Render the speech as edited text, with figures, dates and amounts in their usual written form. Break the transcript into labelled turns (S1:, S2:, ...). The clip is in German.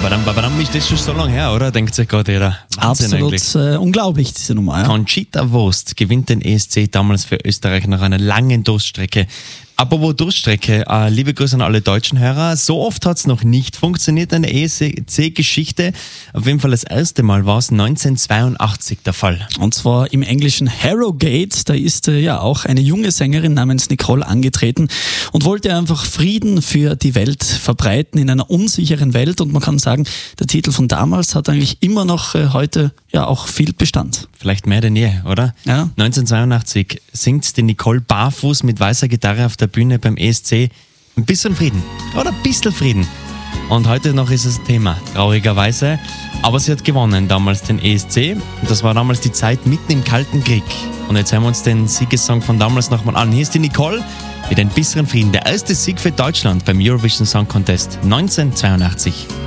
S1: Babadam, ist das schon so lange her, oder? Denkt sich gerade jeder. Wahnsinn.
S2: Absolut unglaublich, diese Nummer. Ja.
S1: Conchita Wurst gewinnt den ESC damals für Österreich nach einer langen Durststrecke. Apropos Durststrecke, liebe Grüße an alle deutschen Hörer. So oft hat es noch nicht funktioniert in der ESC-Geschichte. Auf jeden Fall das erste Mal war es 1982 der Fall.
S2: Und zwar im englischen Harrogate. Da ist ja auch eine junge Sängerin namens Nicole angetreten und wollte einfach Frieden für die Welt verbreiten in einer unsicheren Welt. Und man kann sagen, der Titel von damals hat eigentlich immer noch heute ja auch viel Bestand.
S1: Vielleicht mehr denn je, oder?
S2: Ja.
S1: 1982 singt die Nicole barfuß mit weißer Gitarre auf der Bühne beim ESC. Ein bisschen Frieden. Oder ein bisschen Frieden. Und heute noch ist es Thema, traurigerweise. Aber sie hat gewonnen damals den ESC. Und das war damals die Zeit mitten im Kalten Krieg. Und jetzt hören wir uns den Siegessong von damals nochmal an. Hier ist die Nicole mit ein bisschen Frieden. Der erste Sieg für Deutschland beim Eurovision Song Contest 1982.